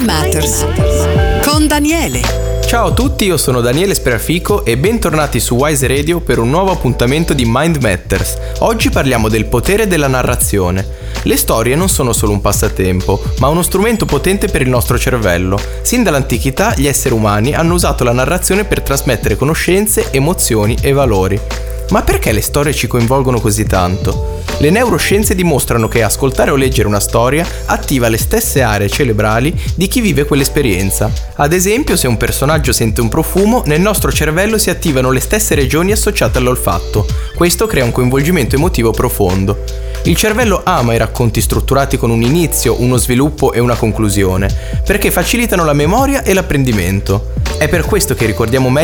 Matters con Daniele. Ciao a tutti, io sono Daniele Spreafico e bentornati su Wise Radio per un nuovo appuntamento di Mind Matters. Oggi parliamo del potere della narrazione. Le storie non sono solo un passatempo, ma uno strumento potente per il nostro cervello. Sin dall'antichità gli esseri umani hanno usato la narrazione per trasmettere conoscenze, emozioni e valori. Ma perché le storie ci coinvolgono così tanto? Le neuroscienze dimostrano che ascoltare o leggere una storia attiva le stesse aree cerebrali di chi vive quell'esperienza. Ad esempio, se un personaggio sente un profumo, nel nostro cervello si attivano le stesse regioni associate all'olfatto. Questo crea un coinvolgimento emotivo profondo. Il cervello ama i racconti strutturati con un inizio, uno sviluppo e una conclusione, perché facilitano la memoria e l'apprendimento. È per questo che ricordiamo meglio